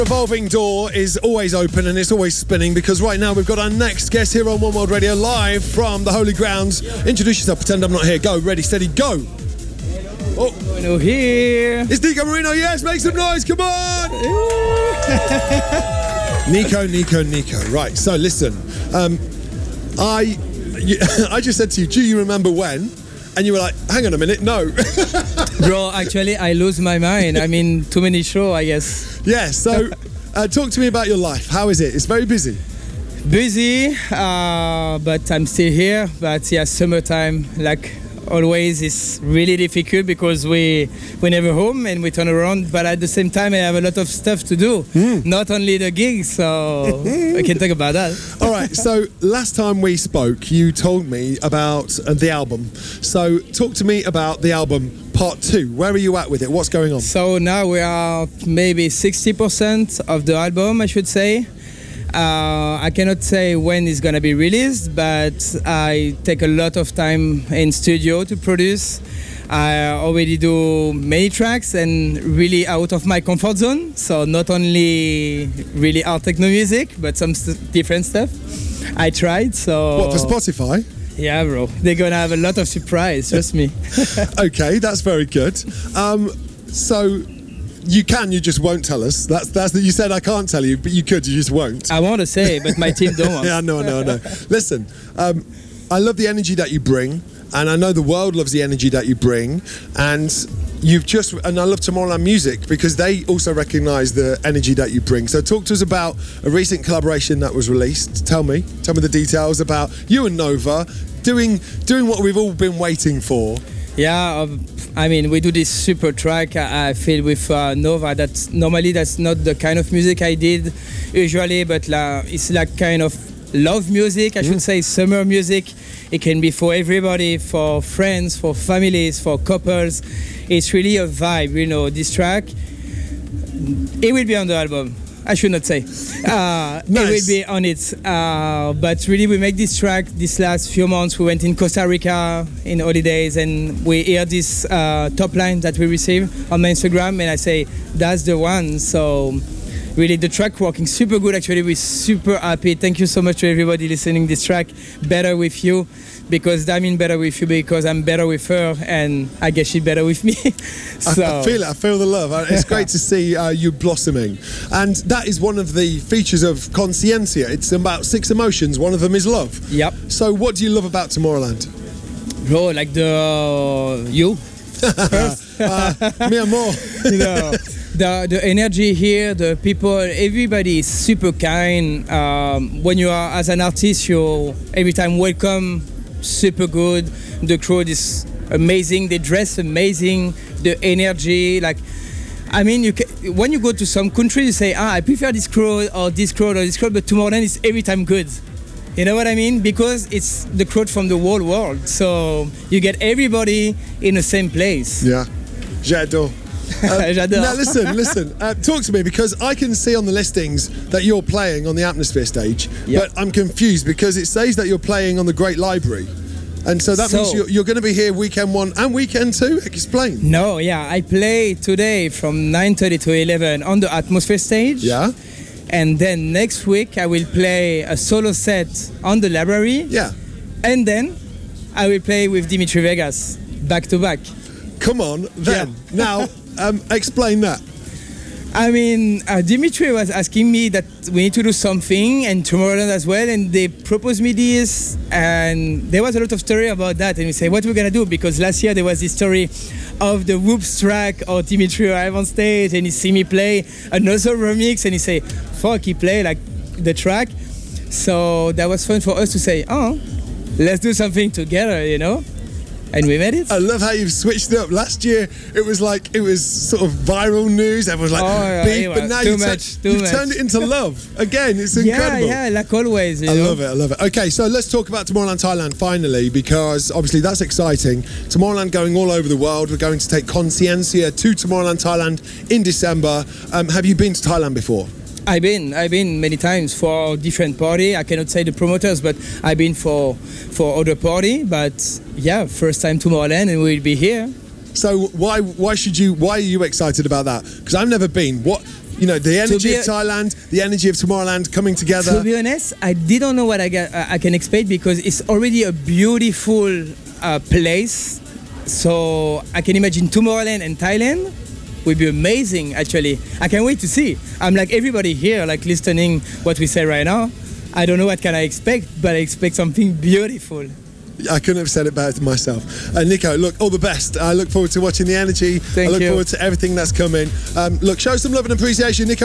Revolving door is always open and it's always spinning because right now we've got our next guest here on One World Radio live from the Holy Grounds. Introduce yourself, pretend I'm not here. Go, ready, steady, go. Oh, Marino here. It's Nico Marino, yes, make some noise, come on. Nico. Right, so listen, I just said to you, do you remember when? And you were like, hang on a minute, no. Bro, actually, I lose my mind. I mean, too many shows, I guess. Yeah, so talk to me about your life. How is it? It's very busy. Busy, but I'm still here. But yeah, summertime, like always, is really difficult because we're never home and we turn around. But at the same time, I have a lot of stuff to do. Not only the gigs, so I can talk about that. All right, so last time we spoke, you told me about the album. So talk to me about the album Part 2. Where are you at with it? What's going on? So now we are maybe 60% of the album, I should say. I cannot say when it's gonna be released, but I take a lot of time in studio to produce. I already do many tracks and really out of my comfort zone. So not only really art techno music, but some different stuff. I tried. So what, for Spotify? Yeah, bro. They're gonna have a lot of surprise. Trust me. Okay, that's very good. So. You just won't tell us. That's you said I can't tell you, but you could, you just won't. I want to say, but my team don't want. Yeah, no. Listen, I love the energy that you bring, and I know the world loves the energy that you bring, and I love Tomorrowland Music because they also recognise the energy that you bring. So talk to us about a recent collaboration that was released. Tell me the details about you and Nova doing what we've all been waiting for. Yeah, I mean, we do this super track, I feel, with Nova. That's not the kind of music I did usually, but it's like kind of love music, I should say, summer music. It can be for everybody, for friends, for families, for couples. It's really a vibe, you know, this track. It will be on the album. I should not say. Nice. It will be on it. But really, we make this track this last few months. We went in Costa Rica in holidays and we hear this top line that we receive on my Instagram and I say, that's the one. So really, the track working super good. Actually, we're super happy. Thank you so much to everybody listening this track. Better with you. Because I mean better with you because I'm better with her and I guess she's better with me. So I feel it. I feel the love. It's great to see you blossoming. And that is one of the features of Consciencia. It's about 6 emotions. One of them is love. Yep. So what do you love about Tomorrowland? Bro, like you. First. Me and more. You know, the energy here, the people, everybody is super kind. When you are as an artist, you're every time welcome. Super good. The crowd is amazing. They dress amazing. The energy, like, I mean, when you go to some countries, you say, I prefer this crowd or this crowd or this crowd, but Tomorrowland is every time good. You know what I mean? Because it's the crowd from the whole world. So you get everybody in the same place. Yeah, j'adore. J'adore. Now listen. Talk to me because I can see on the listings that you're playing on the Atmosphere stage, but I'm confused because it says that you're playing on the Great Library, and so that means you're going to be here weekend 1 and weekend 2. Explain. No, yeah, I play today from 9:30 to 11 on the Atmosphere stage. Yeah. And then next week I will play a solo set on the Library. Yeah. And then I will play with Dimitri Vegas back to back. Come on, then. Yeah. Now. Explain that. I mean, Dimitri was asking me that we need to do something and Tomorrowland as well, and they proposed me this, and there was a lot of story about that, and we say, what we're gonna do? Because last year there was this story of the Whoops track or Dimitri arrive on stage and he see me play another remix and he say, fuck, he play like the track. So that was fun for us to say, let's do something together, you know? And we made it. I love how you've switched it up. Last year, it was sort of viral news. Everyone was like, beef, but now you've turned it into love. Again, it's incredible. Yeah, like always. I love it. Okay, so let's talk about Tomorrowland Thailand finally, because obviously that's exciting. Tomorrowland going all over the world. We're going to take Consciencia to Tomorrowland Thailand in December. Have you been to Thailand before? I've been many times for different party. I cannot say the promoters, but I've been for other party. But yeah, first time Tomorrowland, and we'll be here. So why are you excited about that? Because I've never been. you know, the energy be of Thailand, the energy of Tomorrowland coming together. To be honest, I didn't know what I can expect because it's already a beautiful place. So I can imagine Tomorrowland and Thailand would be amazing. Actually, I can't wait to see. I'm like everybody here, like listening what we say right now. I don't know what can I expect, but I expect something beautiful. I couldn't have said it better myself. Nico, look, all the best. I look forward to watching the energy. Thank I look you. forward to everything that's coming. Look, show some love and appreciation, Nico.